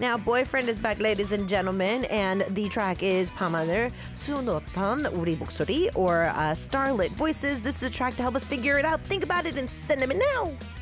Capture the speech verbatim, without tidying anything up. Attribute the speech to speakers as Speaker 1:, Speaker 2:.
Speaker 1: Now, Boyfriend is back, ladies and gentlemen, and the track is 밤하늘 수놓던 우리 목소리, or uh, Starlit Voices. This is a track to help us figure it out. Think about it and send them in now.